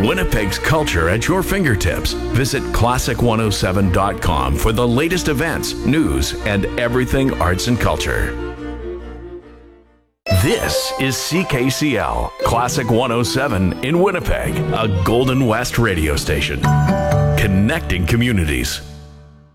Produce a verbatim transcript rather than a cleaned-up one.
Winnipeg's culture at your fingertips. Visit classic one oh seven dot com for the latest events, news, and everything arts and culture. This is C K C L, Classic one oh seven in Winnipeg, a Golden West radio station. Connecting communities.